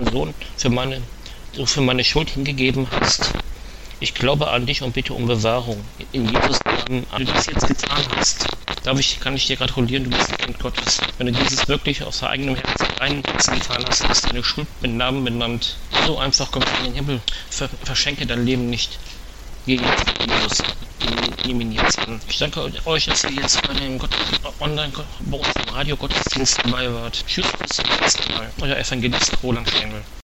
deinen Sohn für meine Schuld hingegeben hast. Ich glaube an dich und bitte um Bewahrung. In Jesus Namen, wenn du das jetzt getan hast, kann ich dir gratulieren, du bist ein Kind Gottes. Wenn du dieses wirklich aus eigenem Herzen rein getan hast, hast deine Schuld mit Namen benannt. So einfach kommst du in den Himmel. Verschenke dein Leben nicht. Geh jetzt in Jesus. Nimm ihn jetzt an. Ich danke euch, dass ihr jetzt bei dem Radio-Gottesdienst dabei wart. Tschüss, bis zum nächsten Mal. Euer Evangelist Roland Stengel.